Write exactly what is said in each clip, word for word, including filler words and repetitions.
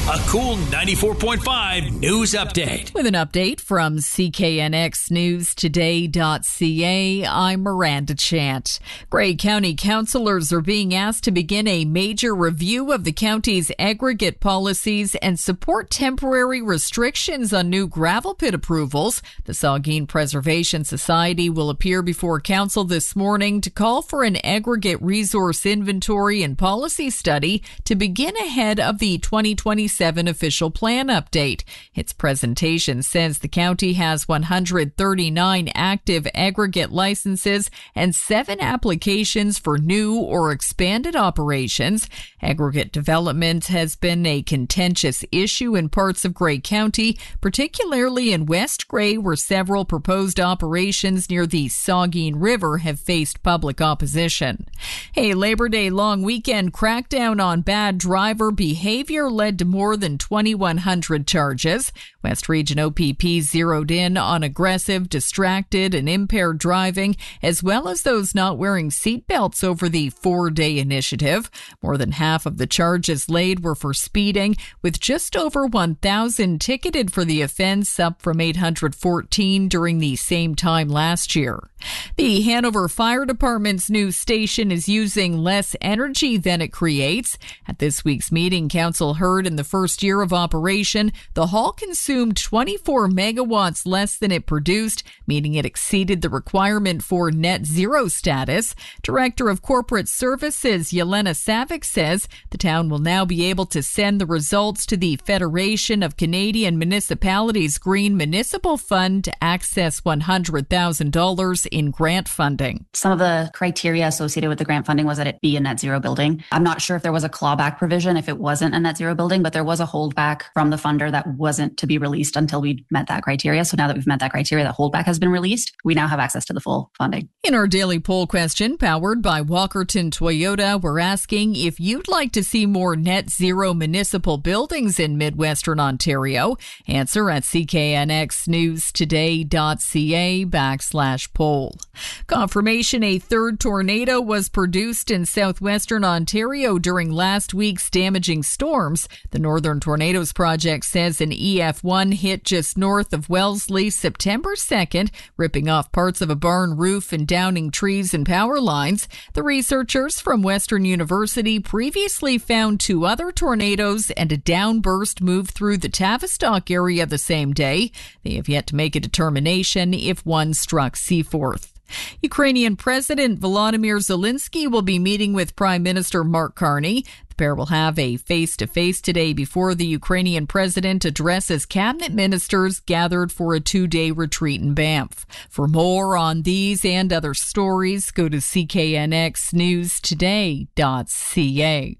A Cool ninety-four point five news update. With an update from C K N X News Today dot C A, I'm Miranda Chant. Grey County councillors are being asked to begin a major review of the county's aggregate policies and support temporary restrictions on new gravel pit approvals. The Saugeen Preservation Society will appear before council this morning to call for an aggregate resource inventory and policy study to begin ahead of the twenty twenty-seven official plan update. Its presentation says the county has one hundred thirty-nine active aggregate licenses and seven applications for new or expanded operations. Aggregate development has been a contentious issue in parts of Grey County, particularly in West Grey, where several proposed operations near the Saugeen River have faced public opposition. A Labor Day long weekend crackdown on bad driver behavior led to more than twenty-one hundred charges. West Region O P P zeroed in on aggressive, distracted, and impaired driving, as well as those not wearing seatbelts over the four-day initiative. More than half of the charges laid were for speeding, with just over one thousand ticketed for the offense, up from eight hundred fourteen during the same time last year. The Hanover Fire Department's new station is using less energy than it creates. At this week's meeting, council heard in the first year of operation, the hall consumed twenty-four megawatts less than it produced, meaning it exceeded the requirement for net zero status. Director of Corporate Services Yelena Savic says the town will now be able to send the results to the Federation of Canadian Municipalities Green Municipal Fund to access one hundred thousand dollars in grant funding. Some of the criteria associated with the grant funding was that it be a net zero building. I'm not sure if there was a clawback provision if it wasn't a net zero building, but there was a holdback from the funder that wasn't to be released until we met that criteria. So now that we've met that criteria, that holdback has been released. We now have access to the full funding. In our daily poll question, powered by Walkerton Toyota, we're asking if you'd like to see more net zero municipal buildings in Midwestern Ontario. Answer at C K N X News Today dot C A backslash poll. Confirmation a third tornado was produced in southwestern Ontario during last week's damaging storms. The Northern Tornadoes Project says an E F one hit just north of Wellesley September second, ripping off parts of a barn roof and downing trees and power lines. The researchers from Western University previously found two other tornadoes and a downburst move through the Tavistock area the same day. They have yet to make a determination if one struck Seaforth. Ukrainian President Volodymyr Zelensky will be meeting with Prime Minister Mark Carney. The pair will have a face-to-face today before the Ukrainian president addresses cabinet ministers gathered for a two-day retreat in Banff. For more on these and other stories, go to C K N X News Today dot C A.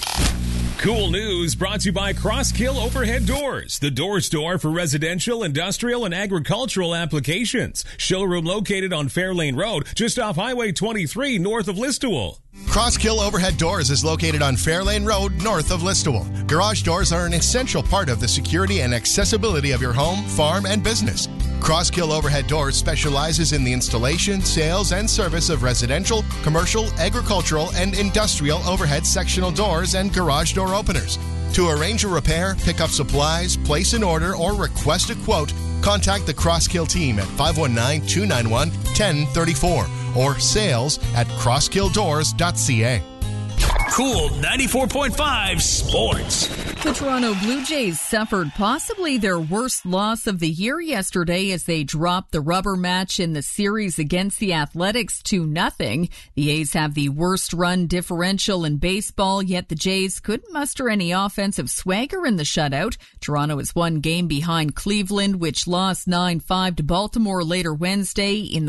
Cool News brought to you by Crosskill Overhead Doors, the door store for residential, industrial, and agricultural applications. Showroom located on Fairlane Road, just off Highway twenty-three, north of Listowel. Crosskill Overhead Doors is located on Fairlane Road, north of Listowel. Garage doors are an essential part of the security and accessibility of your home, farm, and business. Crosskill Overhead Doors specializes in the installation, sales, and service of residential, commercial, agricultural, and industrial overhead sectional doors and garage door openers. To arrange a repair, pick up supplies, place an order, or request a quote, contact the Crosskill team at five one nine, two nine one, one zero three four or sales at crosskill doors dot C A. Cool ninety-four point five Sports. The Toronto Blue Jays suffered possibly their worst loss of the year yesterday as they dropped the rubber match in the series against the Athletics two nothing. The A's have the worst run differential in baseball, yet the Jays couldn't muster any offensive swagger in the shutout. Toronto is one game behind Cleveland, which lost nine five to Baltimore later Wednesday in the